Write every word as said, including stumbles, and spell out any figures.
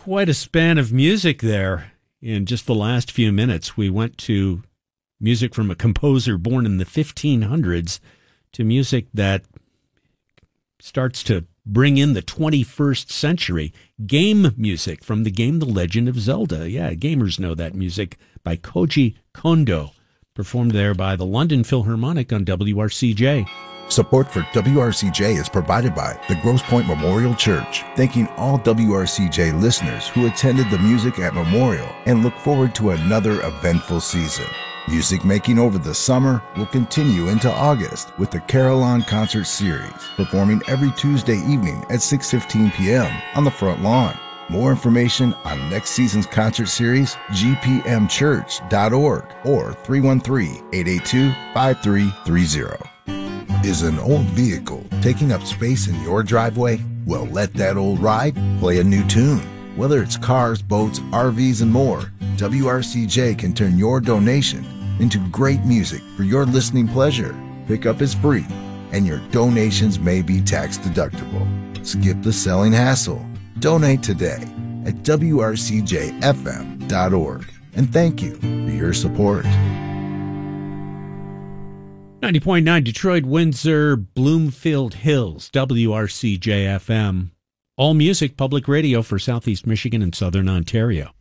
quite a span of music there in just the last few minutes. We went to music from a composer born in the fifteen hundreds to music that starts to bring in the twenty-first century. Game music from the game The Legend of Zelda. Yeah, gamers know that music by Koji Kondo, performed there by the London Philharmonic on W R C J. Support for W R C J is provided by the Grosse Pointe Memorial Church, thanking all W R C J listeners who attended the music at Memorial and look forward to another eventful season. Music making over the summer will continue into August with the Carillon Concert Series, performing every Tuesday evening at six fifteen p.m. on the front lawn. More information on next season's concert series, g p m church dot org or three one three, eight eight two, five three three zero. Is an old vehicle taking up space in your driveway? Well, let that old ride play a new tune. Whether it's cars, boats, R Vs, and more, W R C J can turn your donation into great music for your listening pleasure. Pickup is free, and your donations may be tax deductible. Skip the selling hassle. Donate today at w r c j f m dot org. And thank you for your support. ninety point nine Detroit, Windsor, Bloomfield Hills, W R C J F M. All music public radio for Southeast Michigan and Southern Ontario.